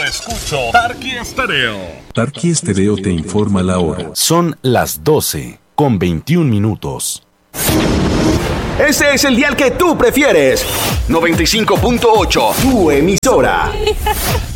escucho Tarqui Estéreo. Tarqui Estéreo te informa la hora. Son las 12:21. Ese es el dial que tú prefieres. 95.8, tu emisora.